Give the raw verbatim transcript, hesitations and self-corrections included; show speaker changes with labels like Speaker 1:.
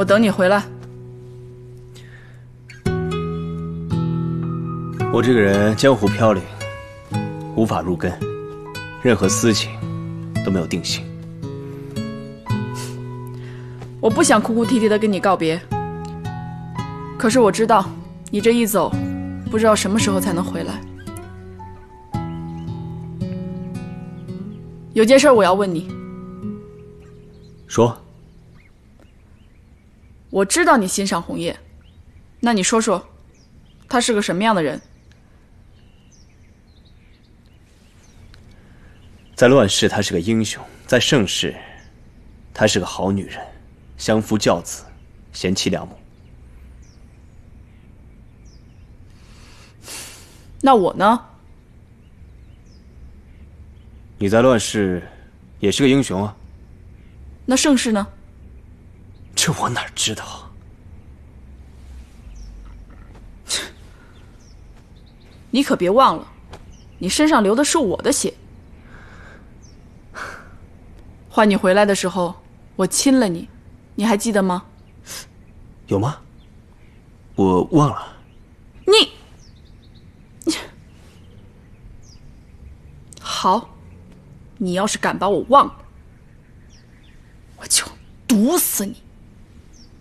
Speaker 1: 我等你回来。
Speaker 2: 我这个人江湖飘零，无法入根，任何私情都没有定性。
Speaker 1: 我不想哭哭啼啼的跟你告别，可是我知道你这一走，不知道什么时候才能回来。有件事我要问你。
Speaker 2: 说。
Speaker 1: 我知道你欣赏红叶，那你说说，她是个什么样的人？
Speaker 2: 在乱世，她是个英雄；在盛世，她是个好女人，相夫教子，贤妻良母。
Speaker 1: 那我呢？
Speaker 2: 你在乱世也是个英雄啊。
Speaker 1: 那盛世呢？
Speaker 2: 这我哪知道？
Speaker 1: 你可别忘了，你身上流的是我的血。换你回来的时候，我亲了你，你还记得吗？
Speaker 2: 有吗？我忘了。
Speaker 1: 你，你好，你要是敢把我忘了，我就毒死你。